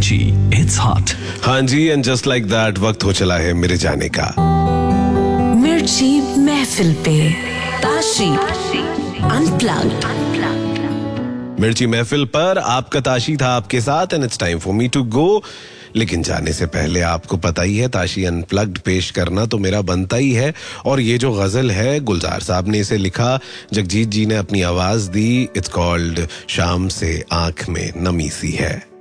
मिर्ची, it's hot. हाँ जी, and just like that वक्त हो चला है मेरे जाने का। मिर्ची महफिल पे ताशी अनप्लग्ड। मिर्ची महफिल पर आपका ताशी था आपके साथ and it's time for me to go. लेकिन जाने से पहले आपको पता ही है ताशी अनप्लग्ड पेश करना तो मेरा बनता ही है। और ये जो गजल है गुलजार साहब ने इसे लिखा, जगजीत जी ने अपनी आवाज दी। इट्स कॉल्ड शाम से आंख में नमी सी है।